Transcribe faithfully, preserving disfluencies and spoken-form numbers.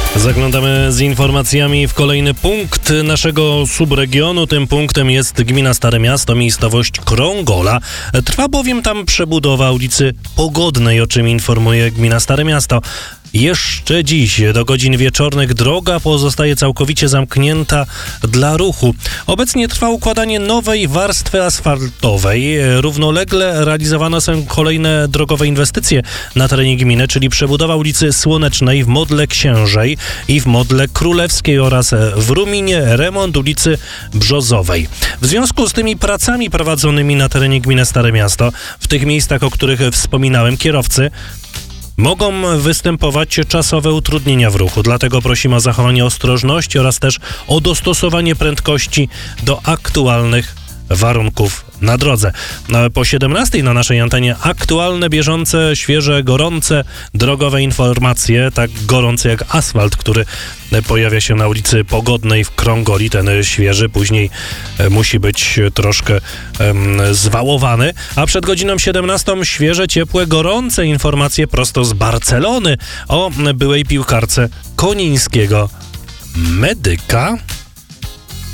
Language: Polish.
Zaglądamy z informacjami w kolejny punkt naszego subregionu. Tym punktem jest gmina Stare Miasto, miejscowość Krągola. Trwa bowiem tam przebudowa ulicy Pogodnej, o czym informuje gmina Stare Miasto. Jeszcze dziś do godzin wieczornych droga pozostaje całkowicie zamknięta dla ruchu. Obecnie trwa układanie nowej warstwy asfaltowej. Równolegle realizowane są kolejne drogowe inwestycje na terenie gminy, czyli przebudowa ulicy Słonecznej w Modle Księżej i w Modle Królewskiej oraz w Ruminie remont ulicy Brzozowej. W związku z tymi pracami prowadzonymi na terenie gminy Stare Miasto, w tych miejscach, o których wspominałem, kierowcy mogą występować czasowe utrudnienia w ruchu, dlatego prosimy o zachowanie ostrożności oraz też o dostosowanie prędkości do aktualnych warunków na drodze. Po siedemnastej na naszej antenie aktualne, bieżące, świeże, gorące drogowe informacje, tak gorące jak asfalt, który pojawia się na ulicy Pogodnej w Krągoli, ten świeży, później musi być troszkę um, zwałowany, a przed godziną siedemnastą świeże, ciepłe, gorące informacje prosto z Barcelony o byłej piłkarce Konińskiego Medyka.